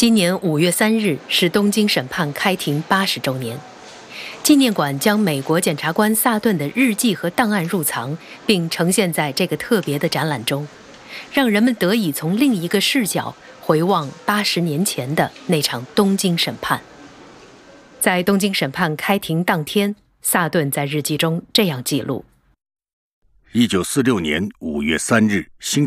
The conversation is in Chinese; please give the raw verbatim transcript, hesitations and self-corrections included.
今年五月三日是东京审判开庭八十周年。纪念馆将美国检察官萨顿的日记和档案入藏，并呈现在这个特别的展览中，让人们得以从另一个视角回望八十年前的那场东京审判。在东京审判开庭当天，萨顿在日记中这样记录： 一九四六年五月三日星